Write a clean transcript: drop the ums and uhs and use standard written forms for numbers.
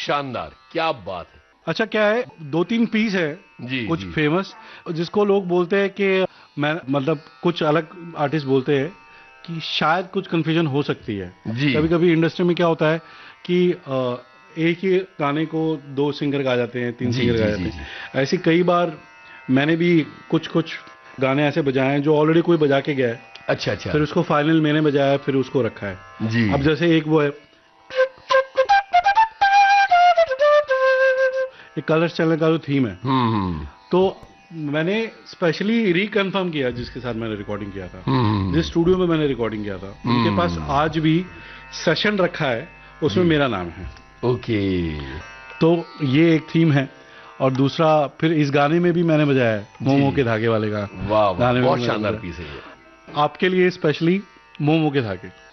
शानदार, क्या बात है। अच्छा क्या है, 2-3 पीस है जी कुछ जी फेमस, जिसको लोग बोलते हैं कि मैं मतलब कुछ अलग आर्टिस्ट बोलते हैं कि शायद कुछ कंफ्यूजन हो सकती है। जी। कभी कभी इंडस्ट्री में क्या होता है कि एक ही गाने को 2 सिंगर गा जाते हैं, 3 जी सिंगर गा जी जाते जी हैं। जी ऐसी कई बार मैंने भी कुछ कुछ गाने ऐसे बजाए हैं जो ऑलरेडी कोई बजा के गया है, अच्छा अच्छा। फिर उसको फाइनल मैंने बजाया, फिर उसको रखा है। जी। अब जैसे एक वो है, ये कलर्स चैनल का जो थीम है, हम्म। तो मैंने स्पेशली रिकन्फर्म किया जिसके साथ मैंने रिकॉर्डिंग किया था, जिस हम्म। स्टूडियो में मैंने रिकॉर्डिंग किया था, उनके पास हम्म। आज भी सेशन रखा है, उसमें जी। मेरा नाम है। ओके। तो ये एक थीम है। और दूसरा फिर इस गाने में भी मैंने बजाया है, जी। मोमो के धागे वाले का वाह वाह, गाने में भी बहुत मैंने शानदार बजाया, पीस है ये। आपके लिए स्पेशली मोमो के धागे।